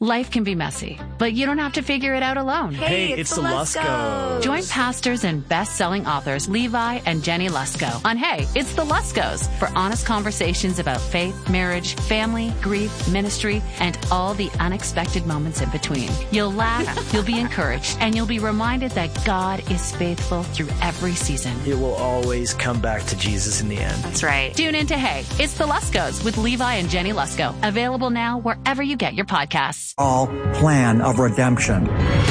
Life can be messy, but you don't have to figure it out alone. Hey, it's the Luskos. Join pastors and best-selling authors Levi and Jenny Lusko on Hey, It's the Luskos for honest conversations about faith, marriage, family, grief, ministry, and all the unexpected moments in between. You'll laugh, you'll be encouraged, and you'll be reminded that God is faithful through every season. It will always come back to Jesus in the end. That's right. Tune in to Hey, It's the Luskos with Levi and Jenny Lusko. Available now wherever you get your podcasts. All plan of redemption.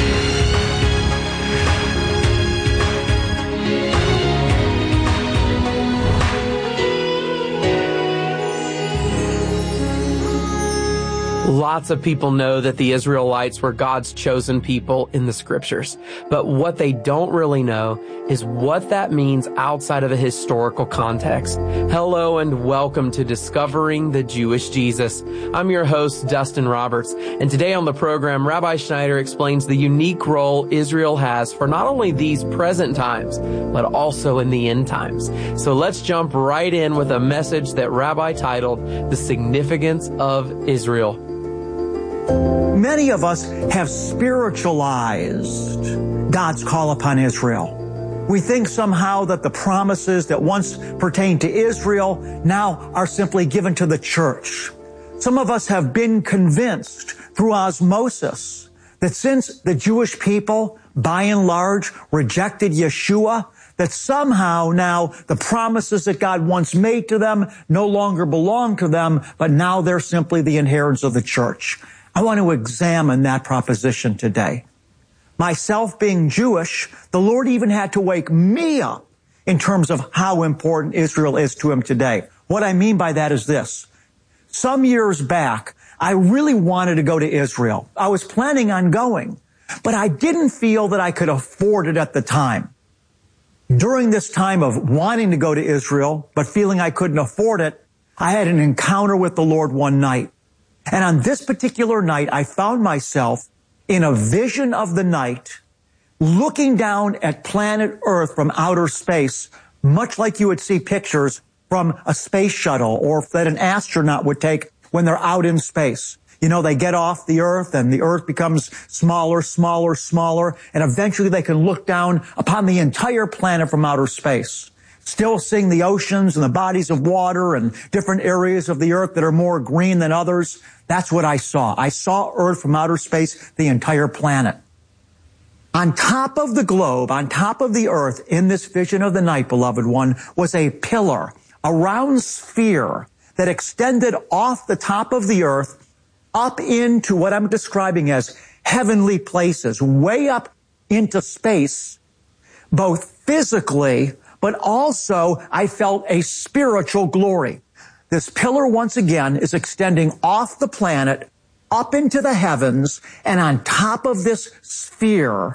Lots of people know that the Israelites were God's chosen people in the scriptures, but what they don't really know is what that means outside of a historical context. Hello and welcome to Discovering the Jewish Jesus. I'm your host, Dustin Roberts, and today on the program, Rabbi Schneider explains the unique role Israel has for not only these present times, but also in the end times. So let's jump right in with a message that Rabbi titled The Significance of Israel. Many of us have spiritualized God's call upon Israel. We think somehow that the promises that once pertained to Israel now are simply given to the church. Some of us have been convinced through osmosis that since the Jewish people, by and large, rejected Yeshua, that somehow now the promises that God once made to them no longer belong to them, but now they're simply the inheritance of the church. I want to examine that proposition today. Myself being Jewish, the Lord even had to wake me up in terms of how important Israel is to him today. What I mean by that is this. Some years back, I really wanted to go to Israel. I was planning on going, but I didn't feel that I could afford it at the time. During this time of wanting to go to Israel, but feeling I couldn't afford it, I had an encounter with the Lord one night. And on this particular night, I found myself in a vision of the night, looking down at planet Earth from outer space, much like you would see pictures from a space shuttle or that an astronaut would take when they're out in space. You know, they get off the Earth and the Earth becomes smaller, smaller, smaller, and eventually they can look down upon the entire planet from outer space. Still seeing the oceans and the bodies of water and different areas of the Earth that are more green than others. That's what I saw. I saw Earth from outer space, the entire planet. On top of the globe, on top of the Earth, in this vision of the night, beloved one, was a pillar, a round sphere that extended off the top of the Earth up into what I'm describing as heavenly places, way up into space, both physically, but also I felt a spiritual glory. This pillar, once again, is extending off the planet, up into the heavens, and on top of this sphere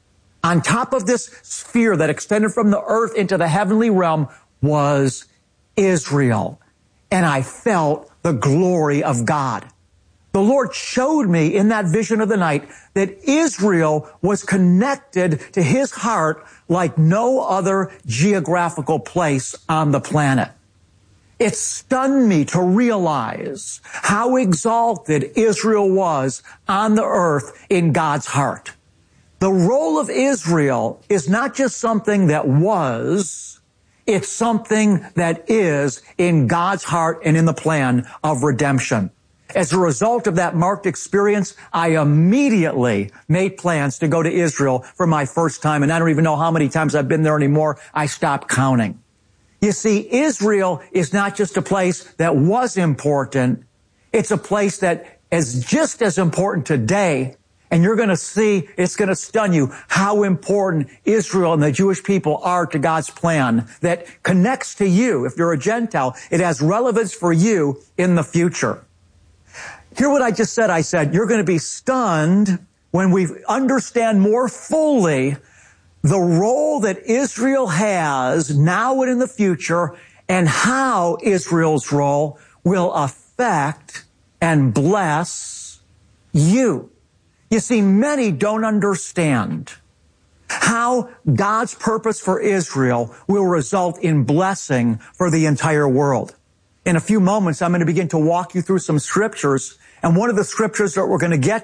that extended from the earth into the heavenly realm was Israel. And I felt the glory of God. The Lord showed me in that vision of the night that Israel was connected to his heart like no other geographical place on the planet. It stunned me to realize how exalted Israel was on the earth in God's heart. The role of Israel is not just something that was, it's something that is in God's heart and in the plan of redemption. As a result of that marked experience, I immediately made plans to go to Israel for my first time, and I don't even know how many times I've been there anymore. I stopped counting. You see, Israel is not just a place that was important. It's a place that is just as important today. And you're going to see, it's going to stun you how important Israel and the Jewish people are to God's plan that connects to you. If you're a Gentile, it has relevance for you in the future. Hear what I just said. I said, you're going to be stunned when we understand more fully the role that Israel has now and in the future and how Israel's role will affect and bless you. You see, many don't understand how God's purpose for Israel will result in blessing for the entire world. In a few moments, I'm going to begin to walk you through some scriptures. And one of the scriptures that we're going to get